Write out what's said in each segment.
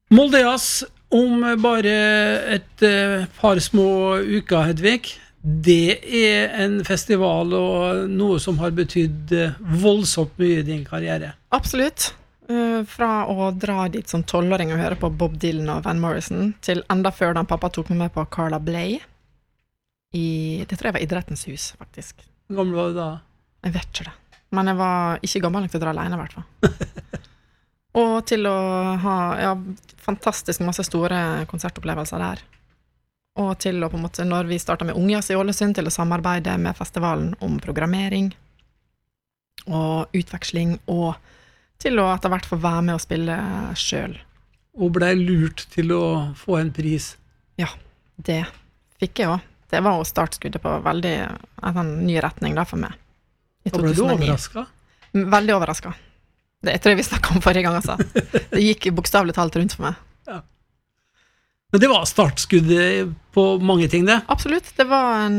Moldeas om bare et par små uker, Hedvig. Det en festival og noe som har betydd voldsomt mye i din karriere. Absolutt. Fra å dra dit som 12-åring og høre på Bob Dylan og Van Morrison, til enda før da pappa tok meg med på Carla Bley. Det tror jeg var Idrettens hus, faktisk. Hvor gammel var du da? Jeg vet ikke det. Men jeg var ikke gammel nok til å dra alene, i hvert fall. Og til å ha fantastisk masse store konsertopplevelser der. Og til å på en måte, når vi startet med Ungjazz i Ålesund, til å samarbeide med festivalen om programmering og utveksling, og til å etter hvert få være med og spille selv. Og ble lurt til å få en pris. Ja, det fikk jeg også. Det var jo startskuddet på en ny retning da for meg. Og ble du overrasket? Veldig overrasket. Det tror jeg vi snakket om forrige gang, altså. Det gikk bokstavelig talt rundt for meg. Ja. Men det var startskuddet på mange ting, det? Absolutt. Det var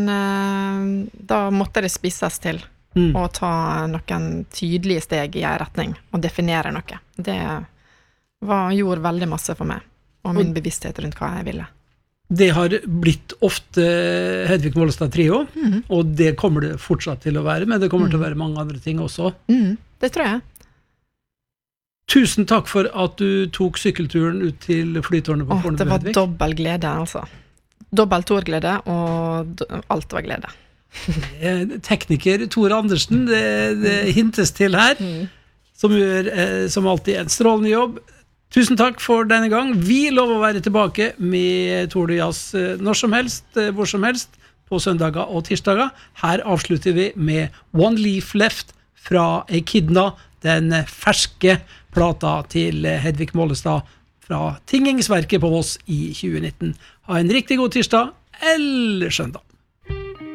da måtte det spisses til å ta noen tydelige steg i en retning, og definere noe. Det gjorde veldig masse for meg, og min bevissthet rundt hva jeg ville. Det har blitt ofte Hedvig Mollestad Trio, og det kommer det fortsatt til å være, men det kommer til å være mange andre ting også. Det tror jeg. Tusen takk for at du tok sykkelturen ut til flytårnet på Fornebu, Hedvig. Det var dobbelt glede, altså. Dobbelt Tor-glede, og alt var glede. Tekniker Tor Andersen, det hintes til her, som gjør som alltid en strålende jobb. Tusen takk for denne gang. Vi lover å være tilbake med Tour de Jazz når som helst, hvor som helst, på søndager og tirsdager. Her avslutter vi med One Leaf Left fra Echidna, den ferske plata til Hedvig Mollestad fra Tingingsverket på Voss i 2019. Ha en riktig god tirsdag eller søndag.